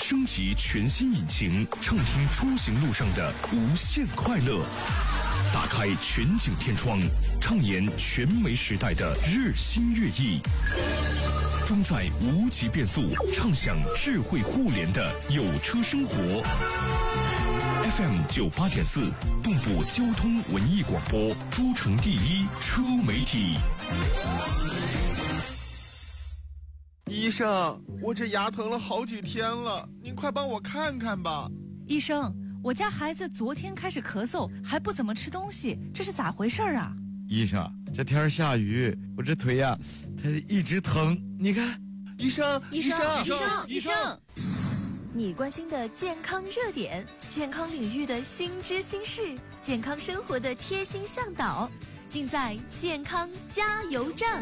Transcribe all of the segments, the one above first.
升级全新引擎，畅听出行路上的无限快乐。打开全景天窗，畅言全媒时代的日新月异。装载无极变速，畅享智慧互联的有车生活。FM 98.4，动部交通文艺广播，诸城第一车媒体。 医生，我这牙疼了好几天了，您快帮我看看吧。 医生，我家孩子昨天开始咳嗽，还不怎么吃东西，这是咋回事啊？ 医生，这天下雨，我这腿呀，它一直疼。你看， 医生， 你关心的健康热点，健康领域的新知新事，健康生活的贴心向导，尽在健康加油站。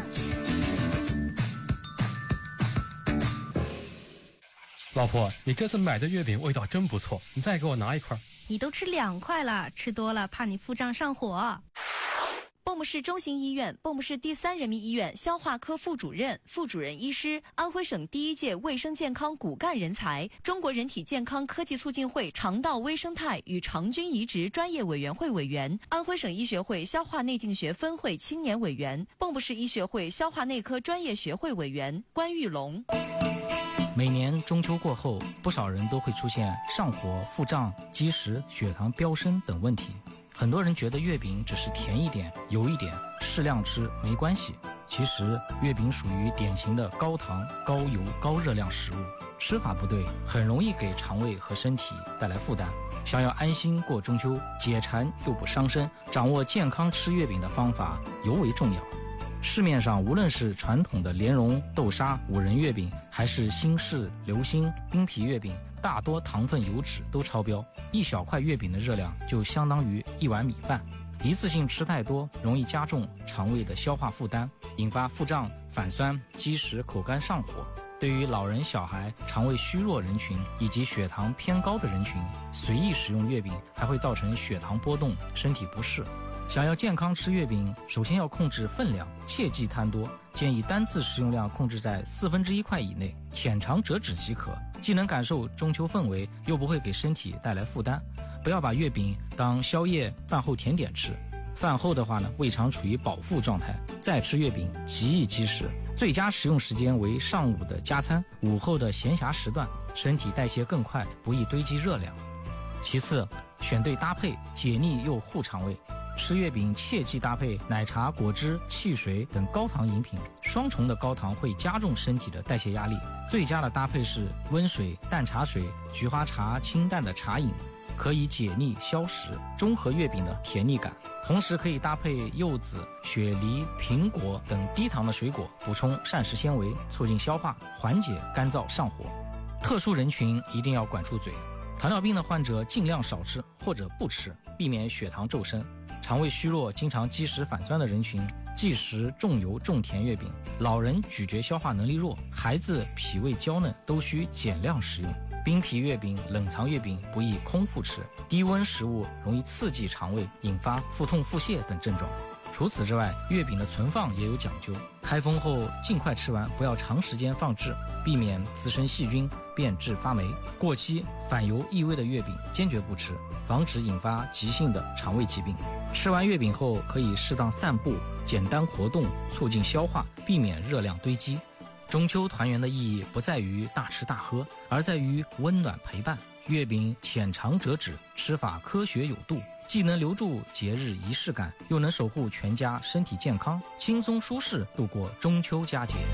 老婆，你这次买的月饼味道真不错，你再给我拿一块。 你都吃2块了，吃多了怕你腹胀上火。 蚌埠市中心医院、蚌埠市第3人民医院消化科副主任、副主任医师，安徽省第1届卫生健康骨干人才，中国人体健康科技促进会肠道微生态与肠菌移植专业委员会委员，安徽省医学会消化内镜学分会青年委员，蚌埠市医学会消化内科专业学会委员关玉龙。 每年中秋过后，不少人都会出现上火、腹胀、积食、血糖飙升等问题。很多人觉得月饼只是甜一点、油一点，适量吃没关系。其实月饼属于典型的高糖、高油、高热量食物，吃法不对，很容易给肠胃和身体带来负担。想要安心过中秋，解馋又不伤身，掌握健康吃月饼的方法尤为重要。市面上无论是传统的莲蓉、豆沙、五仁月饼，还是新式流心、冰皮月饼，大多糖分、油脂都超标。一小块月饼的热量就相当于1碗米饭，一次性吃太多，容易加重肠胃的消化负担，引发腹胀、反酸、积食、口干上火。对于老人、小孩、肠胃虚弱人群以及血糖偏高的人群，随意食用月饼还会造成血糖波动，身体不适。想要健康吃月饼，首先要控制分量，切忌贪多，建议单次食用量控制在1/4块以内，浅尝辄止即可，既能感受中秋氛围，又不会给身体带来负担。不要把月饼当宵夜、饭后甜点吃。饭后的话呢，胃肠处于饱腹状态，再吃月饼极易积食。最佳食用时间为上午的加餐，午后的闲暇时段，身体代谢更快，不易堆积热量。其次，选对搭配，解腻又护肠胃。吃月饼切忌搭配奶茶、果汁、汽水等高糖饮品，双重的高糖会加重身体的代谢压力。最佳的搭配是温水、淡茶水、菊花茶、清淡的茶饮，可以解腻消食，中和月饼的甜腻感。同时可以搭配柚子、雪梨、苹果等低糖的水果，补充膳食纤维，促进消化，缓解干燥上火。特殊人群一定要管住嘴，糖尿病的患者尽量少吃或者不吃，避免血糖骤升。肠胃虚弱、经常积食反酸的人群忌食重油重甜月饼，老人咀嚼消化能力弱，孩子脾胃娇嫩，都需减量食用。冰皮月饼、冷藏月饼不宜空腹吃，低温食物容易刺激肠胃，引发腹痛、腹泻等症状。除此之外，月饼的存放也有讲究，开封后尽快吃完，不要长时间放置，避免滋生细菌，变质发霉。过期、反油异味的月饼坚决不吃，防止引发急性的肠胃疾病。吃完月饼后可以适当散步，简单活动，促进消化，避免热量堆积。中秋团圆的意义不在于大吃大喝，而在于温暖陪伴。月饼浅尝辄止，吃法科学有度，既能留住节日仪式感，又能守护全家身体健康，轻松舒适度过中秋佳节。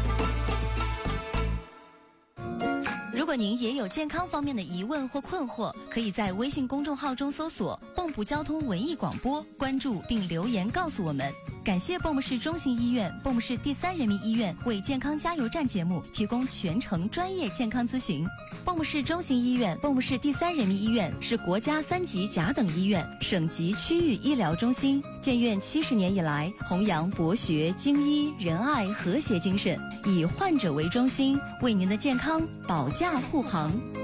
如果您也有健康方面的疑问或困惑，可以在微信公众号中搜索蚌埠交通文艺广播，关注并留言告诉我们。感谢蚌埠市中心医院、蚌埠市第3人民医院为健康加油站节目提供全程专业健康咨询。蚌埠市中心医院、蚌埠市第3人民医院是国家3级甲等医院、省级区域医疗中心，建院70年以来，弘扬博学、精医、仁爱、和谐精神，以患者为中心，为您的健康保驾护航。